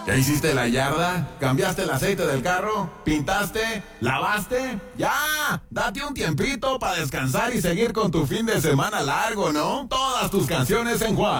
¿Ya hiciste la yarda? ¿Cambiaste el aceite del carro? ¿Pintaste? ¿Lavaste? ¡Ya! Date un tiempito para descansar y seguir con tu fin de semana largo, ¿no? Todas tus canciones en Juan.